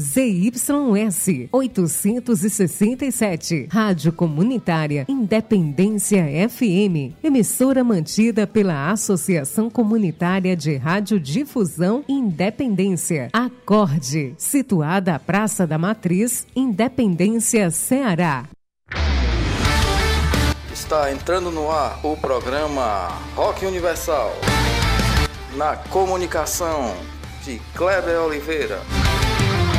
ZYS 867, Rádio Comunitária Independência FM, emissora mantida pela Associação Comunitária de Radiodifusão Independência, Acorde, situada à Praça da Matriz, Independência, Ceará. Está entrando no ar o programa Rock Universal, na comunicação de Kleber Oliveira.